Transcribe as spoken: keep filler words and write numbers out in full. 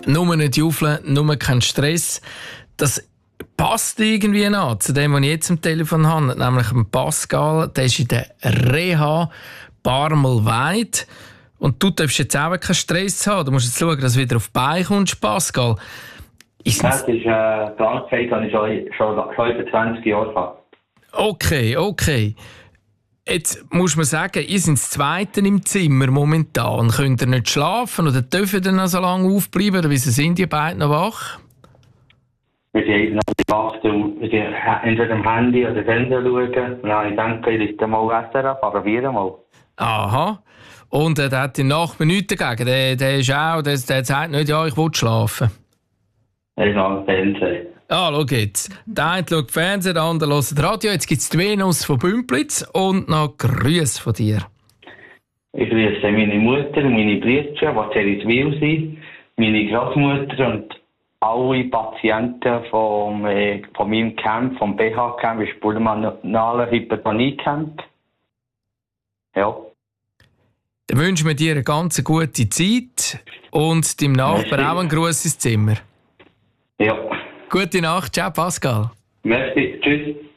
Nur nicht juffeln, nur kein Stress. Das passt irgendwie noch zu dem, was ich jetzt am Telefon habe, nämlich dem Pascal. Der ist in der Reha Barmelweid. Und du darfst jetzt auch keinen Stress haben. Du musst jetzt schauen, dass du wieder auf die Beine kommst, Pascal. Ist das ist äh, Krankheit, die ich schon, schon, schon über zwanzig Jahre habe. Okay, okay. Jetzt muss man sagen, ihr seid das Zweite im Zimmer momentan. Könnt ihr nicht schlafen oder dürfen ihr noch so lange aufbleiben? Oder wieso sind die beiden noch wach? Wir sind noch wach, entweder am Handy oder Fernseher schauen. Ja, ich denke, ich richte mal S R F, probieren mal. Aha. Und äh, der hat die Nachbarn nichts dagegen. Der, der ist auch, der, der sagt nicht, ja, ich will schlafen. Er ist noch am Fernsehen. Ah, schau jetzt. Der eine schaut Fernsehen, der andere hört Radio. Jetzt gibt es die Venus von Bümplitz und noch Grüße von dir. Ich grüße meine Mutter, meine Brüder, die sehr in Wil sind, meine Großmutter und alle Patienten vom, äh, von meinem Camp, vom B H-Camp, das pulmonale Hypertonie-Camp. Ja. Dann wünschen wir dir eine ganz gute Zeit und deinem Nachbarn auch einen Gruß ins Zimmer. Ja. Gute Nacht, ciao Pascal. Merci, tschüss.